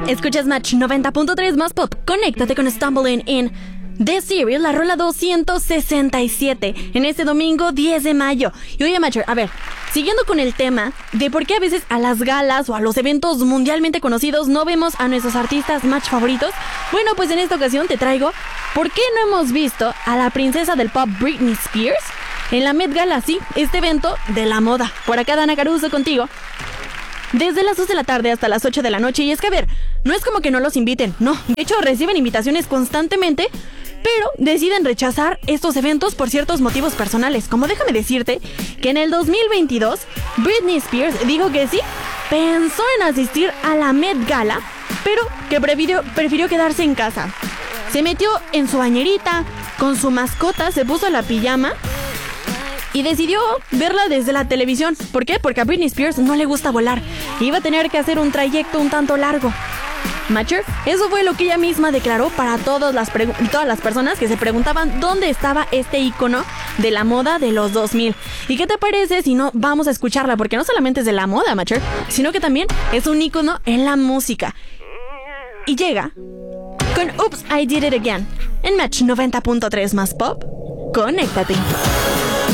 Escuchas Match 90.3 más pop. Conéctate con Stumbling in The Series, la rola 267, en este domingo 10 de mayo. Y oye, Matcher, a ver, siguiendo con el tema de por qué a veces a las galas o a los eventos mundialmente conocidos no vemos a nuestros artistas Match favoritos. Bueno, pues en esta ocasión te traigo ¿por qué no hemos visto a la princesa del pop Britney Spears en la Met Gala? Sí, este evento de la moda. Por acá Dana Caruso contigo. Desde las 2 de la tarde hasta las 8 de la noche. Y es que, a ver, no es como que no los inviten, no. De hecho, reciben invitaciones constantemente, pero deciden rechazar estos eventos por ciertos motivos personales. Como déjame decirte que en el 2022, Britney Spears dijo que sí, pensó en asistir a la Met Gala, pero que prefirió quedarse en casa. Se metió en su bañerita, con su mascota, se puso la pijama y decidió verla desde la televisión. ¿Por qué? Porque a Britney Spears no le gusta volar. Iba a tener que hacer un trayecto un tanto largo. Matcher, eso fue lo que ella misma declaró para todas las personas que se preguntaban dónde estaba este ícono de la moda de los 2000. ¿Y qué te parece si no vamos a escucharla? Porque no solamente es de la moda, Matcher, sino que también es un ícono en la música. Y llega con Oops, I Did It Again en Match 90.3 más pop. Conéctate.